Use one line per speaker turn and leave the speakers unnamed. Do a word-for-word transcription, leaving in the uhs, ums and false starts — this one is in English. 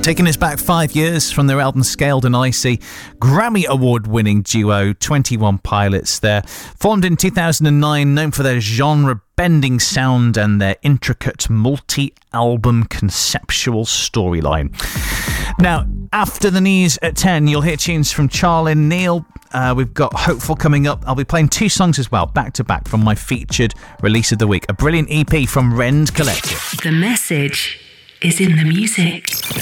Taking us back five years from their album Scaled and Icy, Grammy Award-winning duo twenty-one Pilots there. Formed in two thousand nine, known for their genre-bending sound and their intricate multi-album conceptual storyline. Now, after the news at ten, you'll hear tunes from Charlene Neal. Uh, we've got Hopeful coming up. I'll be playing two songs as well, back-to-back, from my featured release of the week. A brilliant E P from Rend Collective.
The message is in the music.